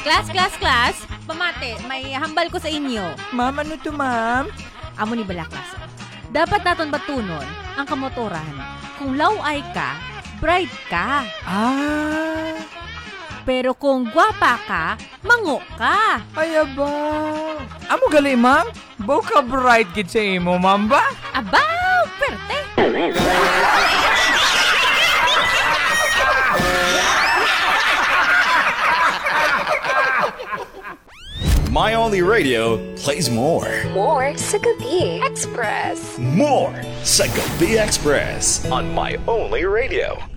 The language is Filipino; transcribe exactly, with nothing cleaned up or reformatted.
Class, class, class. Pamate, may hambal ko sa inyo. Ma'am, ano to, ma'am? Amo ni bala class. Dapat naton batunon ang kamotoran. Kung laway ka, bright ka. Ah, Pero kung gwapa ka, mango ka. ay aba. Amo gali, ma'am? Boka bright gid sa imo, ma'am ba? Abaw, perte. My Only Radio plays more. More sa Gabi Express. More sa Gabi Express on My Only Radio.